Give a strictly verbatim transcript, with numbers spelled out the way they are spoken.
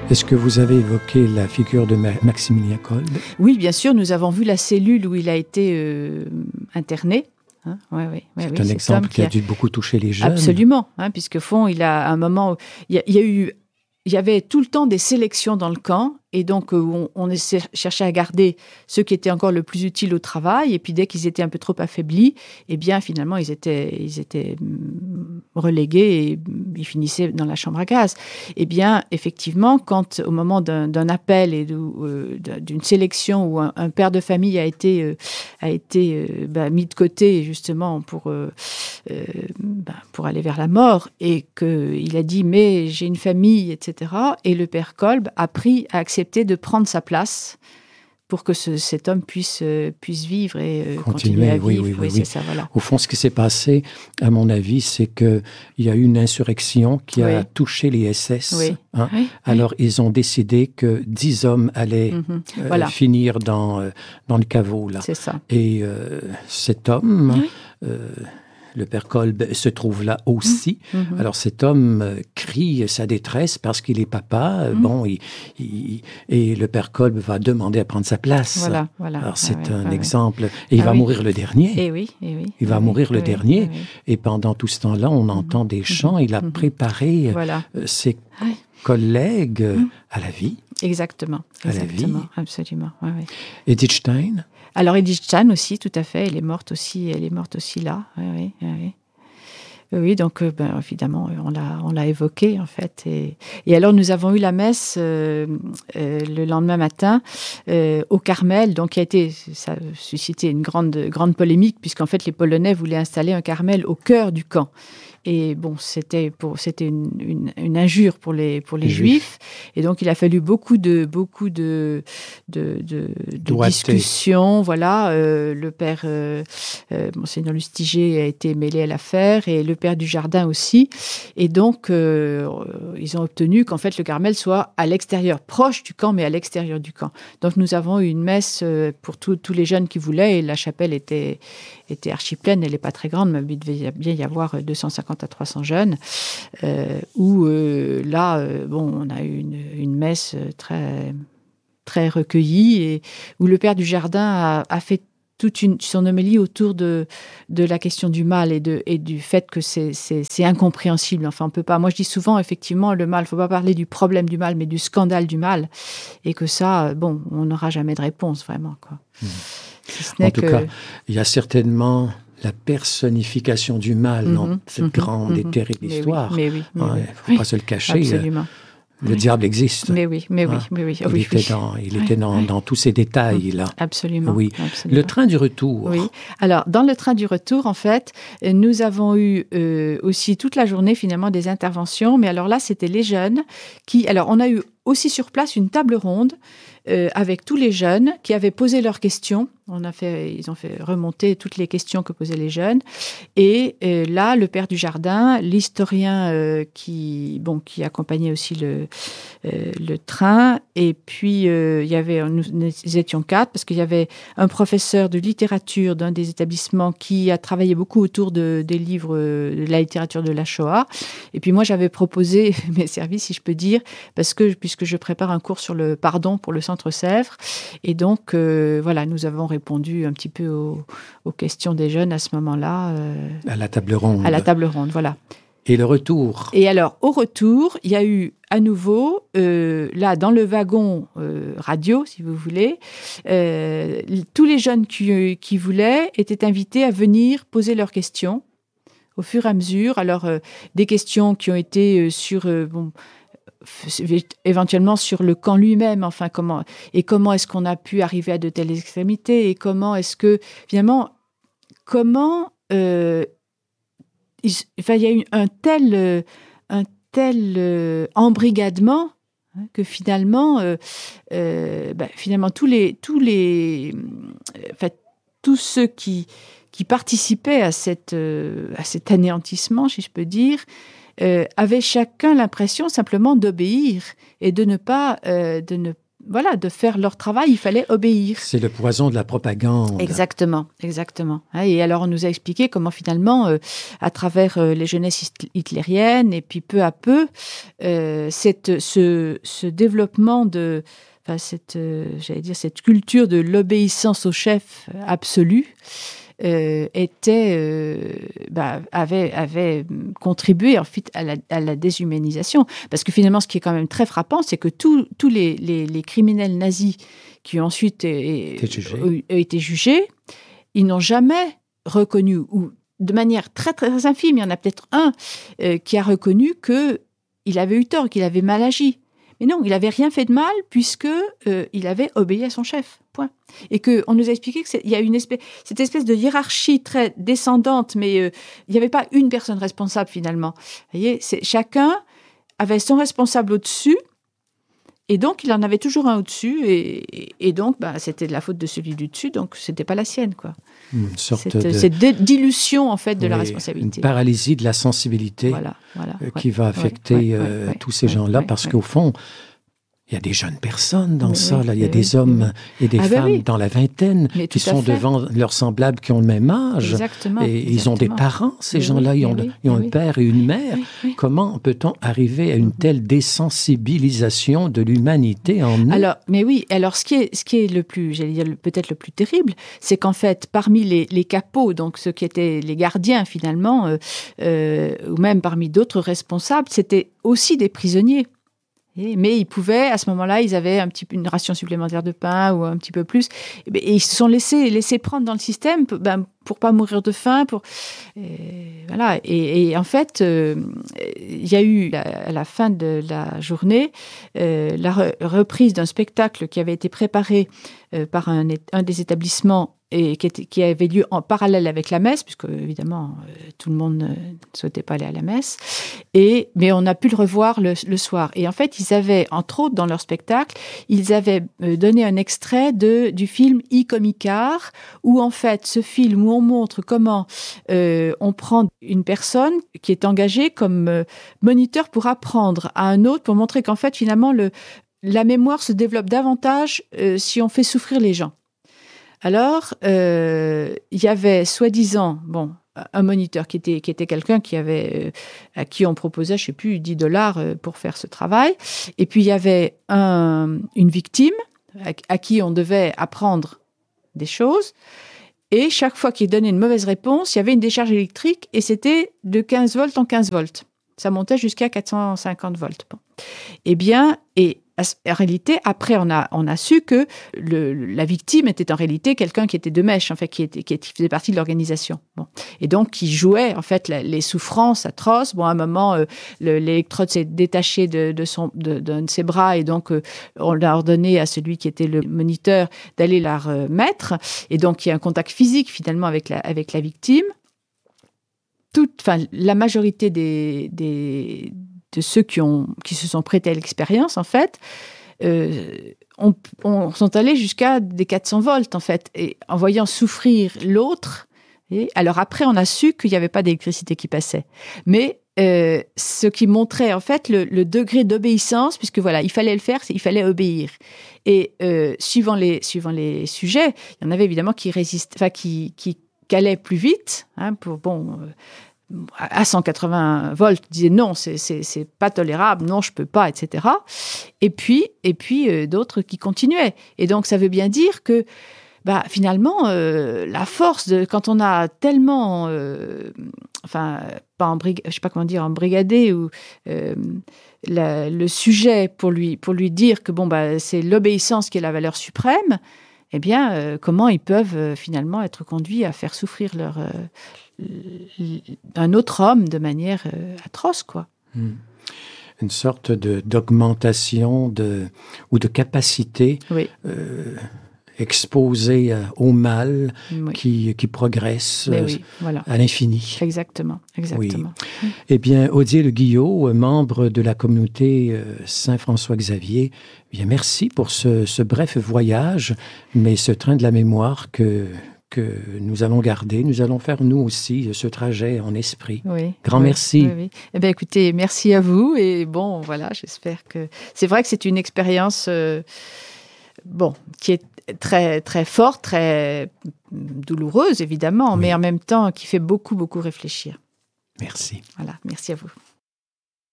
Est-ce que vous avez évoqué la figure de Maximilien Kolbe? Oui, bien sûr, nous avons vu la cellule où il a été euh, interné. Hein, ouais, ouais, ouais, c'est oui, un exemple qui a, a dû beaucoup toucher les jeunes. Absolument, hein, puisque fond, il a un moment où il y a, il y a eu, il y avait tout le temps des sélections dans le camp, et donc euh, on, on cherchait à garder ceux qui étaient encore le plus utiles au travail, et puis dès qu'ils étaient un peu trop affaiblis, eh bien finalement ils étaient, ils étaient relégués et ils finissaient dans la chambre à gaz. Eh bien effectivement, quand au moment d'un, d'un appel et de, euh, d'une sélection où un, un père de famille a été euh, a été euh, bah, mis de côté justement pour euh, euh, bah, pour aller vers la mort, et que il a dit mais j'ai une famille, et cetera. Et le père Kolbe a pris à accepter de prendre sa place pour que ce, cet homme puisse, euh, puisse vivre et euh, continuer, continuer à oui, vivre. Oui, oui, oui, oui. C'est ça, voilà. Au fond, ce qui s'est passé, à mon avis, c'est qu'il y a eu une insurrection qui oui. a touché les S S. Oui. Hein? Oui, Alors, oui. ils ont décidé que dix hommes allaient mm-hmm. euh, voilà. finir dans, euh, dans le caveau. Là. C'est ça. Et euh, cet homme... Oui. Euh, le père Kolbe se trouve là aussi. Mmh. Alors cet homme euh, crie sa détresse parce qu'il est papa. Mmh. Bon, il, il, et le père Kolbe va demander à prendre sa place. Voilà, voilà. Alors c'est ah, un ouais, exemple. Ouais. Et il ah, va oui. mourir le dernier. Et oui, et oui. Il va et mourir oui, le oui, dernier. Oui, oui. Et pendant tout ce temps-là, on mmh. entend des chants. Il a mmh. préparé voilà. euh, ses oui. collègues mmh. à la vie. Exactement. À exactement, la vie. Absolument. Ouais, ouais. Edith Stein. Alors Edith Stein aussi, tout à fait. Elle est morte aussi. Elle est morte aussi là. Oui, oui, oui. Oui, donc euh, ben, évidemment, on l'a, on l'a évoqué en fait. Et, et alors, nous avons eu la messe euh, euh, le lendemain matin euh, au Carmel, donc qui a été, ça a suscité une grande, grande polémique, puisqu'en fait, les Polonais voulaient installer un Carmel au cœur du camp. Et bon, c'était, pour, c'était une, une, une injure pour les, pour les, les Juifs. Juifs. Et donc, il a fallu beaucoup de, beaucoup de, de, de, de discussions. Voilà, euh, le père, euh, euh, Monseigneur Lustiger a été mêlé à l'affaire, et le père Dujardin aussi. Et donc, euh, ils ont obtenu qu'en fait, le Carmel soit à l'extérieur, proche du camp, mais à l'extérieur du camp. Donc, nous avons eu une messe pour tous les jeunes qui voulaient, et la chapelle était, était archi pleine. Elle n'est pas très grande, mais il devait bien y avoir deux cent cinquante à trois cents jeunes, euh, où euh, là, euh, bon, on a eu une, une messe très, très recueillie, et où le père Dujardin a, a fait toute une, son homélie autour de, de la question du mal et, de, et du fait que c'est, c'est, c'est incompréhensible. Enfin, on peut pas. Moi, je dis souvent, effectivement, le mal, il ne faut pas parler du problème du mal, mais du scandale du mal, et que ça, bon, on n'aura jamais de réponse, vraiment, quoi. Mmh. Si ce n'est en tout que... cas, il y a certainement la personnification du mal dans mm-hmm, cette mm-hmm, grande mm-hmm. et terrible mais histoire. Il oui, ne oui, faut oui. pas se le cacher. Absolument. Le oui. diable existe. Mais oui, mais oui, hein? mais oui. Il oui, était, oui. dans, il oui, était dans, oui. dans tous ces détails-là. Absolument. Oui. Absolument. Le train du retour. Oui. Alors, dans le train du retour, en fait, nous avons eu euh, aussi toute la journée, finalement, des interventions. Mais alors là, c'était les jeunes qui... Alors, on a eu aussi sur place une table ronde euh, avec tous les jeunes qui avaient posé leurs questions. On a fait, ils ont fait remonter toutes les questions que posaient les jeunes. Et euh, là, le père Dujardin, l'historien euh, qui, bon, qui accompagnait aussi le, euh, le train. Et puis, euh, il y avait, nous, nous étions quatre, parce qu'il y avait un professeur de littérature d'un des établissements qui a travaillé beaucoup autour de, des livres de la littérature de la Shoah. Et puis moi, j'avais proposé mes services, si je peux dire, parce que, puisque je prépare un cours sur le pardon pour le Centre Sèvres. Et donc, euh, voilà, nous avons répondu un petit peu aux, aux questions des jeunes à ce moment-là. Euh, à la table ronde. À la table ronde, voilà. Et le retour. Et alors, au retour, il y a eu à nouveau, euh, là, dans le wagon euh, radio, si vous voulez, euh, tous les jeunes qui, qui voulaient étaient invités à venir poser leurs questions au fur et à mesure. Alors, euh, des questions qui ont été euh, sur... Euh, bon, éventuellement sur le camp lui-même, enfin comment et comment est-ce qu'on a pu arriver à de telles extrémités, et comment est-ce que finalement comment euh, il, enfin, il y a eu un tel un tel euh, embrigadement hein, que finalement euh, euh, bah, finalement tous les tous les euh, enfin, tous ceux qui qui participaient à cette euh, à cet anéantissement, si je peux dire, Euh, avaient chacun l'impression simplement d'obéir et de ne pas, euh, de ne, voilà, de faire leur travail, il fallait obéir. C'est le poison de la propagande. Exactement, exactement. Et alors, on nous a expliqué comment finalement, euh, à travers euh, les jeunesses hitlériennes, et puis peu à peu, euh, cette, ce, ce développement de, enfin, cette, euh, j'allais dire, cette culture de l'obéissance au chef absolu, Euh, était, euh, bah, avait, avait contribué en fait à la, à la déshumanisation. Parce que finalement, ce qui est quand même très frappant, c'est que tous tous les, les, les criminels nazis qui ont ensuite été jugés. été jugés, ils n'ont jamais reconnu, ou de manière très très infime, il y en a peut-être un euh, qui a reconnu qu'il avait eu tort, qu'il avait mal agi. Mais non, il n'avait rien fait de mal puisque euh, il avait obéi à son chef. Point. Et qu'on nous a expliqué qu'il y a une espèce, cette espèce de hiérarchie très descendante, mais euh, il n'y avait pas une personne responsable finalement. Vous voyez, c'est, chacun avait son responsable au-dessus, et donc il en avait toujours un au-dessus, et, et donc bah, c'était de la faute de celui du dessus, donc c'était pas la sienne, quoi. Une sorte cette, de... cette dilution en fait de oui, la responsabilité. Une paralysie de la sensibilité voilà, voilà, euh, ouais, qui va affecter ouais, ouais, euh, ouais, tous ces ouais, gens-là, ouais, parce ouais. qu'au fond, il y a des jeunes personnes dans mais ça. oui, Là. Il y a oui, des oui, hommes oui. et des ah, femmes ben oui. dans la vingtaine mais qui sont fait. devant leurs semblables qui ont le même âge. Exactement. Et exactement. ils ont des parents, ces mais gens-là. Oui, ils ont, oui, ils ont oui. un père et une mère. Oui, oui. Comment peut-on arriver à une telle désensibilisation de l'humanité en eux? Alors, mais oui, alors ce qui est, ce qui est le plus, j'allais dire peut-être le plus terrible, c'est qu'en fait, parmi les, les capots, donc ceux qui étaient les gardiens finalement, euh, euh, ou même parmi d'autres responsables, c'était aussi des prisonniers. Et, mais ils pouvaient, à ce moment-là, ils avaient un petit, une ration supplémentaire de pain ou un petit peu plus. Et, et ils se sont laissés, laissés prendre dans le système pour, ben, pour pas mourir de faim. Pour, et, voilà. Et, et en fait, euh, il y a eu, à la fin de la journée, euh, la re- reprise d'un spectacle qui avait été préparé euh, par un, un des établissements et qui, était, qui avait lieu en parallèle avec la messe, puisque évidemment euh, tout le monde ne souhaitait pas aller à la messe, et, mais on a pu le revoir le, le soir. Et en fait, ils avaient, entre autres dans leur spectacle, ils avaient euh, donné un extrait de, du film I Comicar, où en fait, ce film où on montre comment euh, on prend une personne qui est engagée comme euh, moniteur pour apprendre à un autre, pour montrer qu'en fait, finalement, le, la mémoire se développe davantage euh, si on fait souffrir les gens. Alors, euh, il y avait soi-disant, bon, un moniteur qui était, qui était quelqu'un qui avait, euh, à qui on proposait, je ne sais plus, dix dollars euh, pour faire ce travail. Et puis, il y avait un, une victime à, à qui on devait apprendre des choses. Et chaque fois qu'il donnait une mauvaise réponse, il y avait une décharge électrique et c'était de quinze volts en quinze volts. Ça montait jusqu'à quatre cent cinquante volts. Bon. Eh bien, et en réalité, après, on a, on a su que le, la victime était en réalité quelqu'un qui était de mèche, en fait, qui, était, qui, était, qui faisait partie de l'organisation. Bon. Et donc, qui jouait, en fait, la, les souffrances atroces. Bon, à un moment, euh, le, l'électrode s'est détachée de, de, son, de, d'un de ses bras et donc, euh, on l'a ordonné à celui qui était le moniteur d'aller la remettre. Et donc, il y a un contact physique, finalement, avec la, avec la victime. Toute, enfin, la majorité des... des de ceux qui, ont, qui se sont prêtés à l'expérience, en fait, euh, on, on sont allés jusqu'à des quatre cents volts, en fait, et en voyant souffrir l'autre. Et alors après, on a su qu'il n'y avait pas d'électricité qui passait. Mais euh, ce qui montrait, en fait, le, le degré d'obéissance, puisque voilà, il fallait le faire, il fallait obéir. Et euh, suivant, les, suivant les sujets, il y en avait évidemment qui résistaient, enfin, qui, qui calaient plus vite, hein, pour, bon... Euh, à cent quatre-vingts volts, disaient non, c'est, c'est, c'est pas tolérable, non, je peux pas, et cetera. Et puis, et puis euh, d'autres qui continuaient. Et donc, ça veut bien dire que, bah, finalement, euh, la force de quand on a tellement, euh, enfin, pas en brig, je sais pas comment dire, embrigadé ou euh, la, le sujet pour lui, pour lui dire que bon, bah, c'est l'obéissance qui est la valeur suprême. Eh bien, euh, comment ils peuvent euh, finalement être conduits à faire souffrir leur euh, un autre homme de manière euh, atroce, quoi. Mmh. Une sorte de, d'augmentation de, ou de capacité oui. euh, exposée euh, au mal oui. qui, qui progresse euh, oui, voilà. à l'infini. Exactement, exactement. Oui. Eh bien, Odile Guillot, membre de la communauté euh, Saint-François-Xavier, bien merci pour ce, ce bref voyage, mais ce train de la mémoire que... que nous allons garder. Nous allons faire, nous aussi, ce trajet en esprit. Oui, Grand oui, merci. Oui, oui. Eh bien, écoutez, merci à vous. Et bon, voilà, j'espère que... C'est vrai que c'est une expérience... Euh, bon, qui est très, très forte, très douloureuse, évidemment, oui. mais en même temps qui fait beaucoup, beaucoup réfléchir. Merci. Voilà, merci à vous.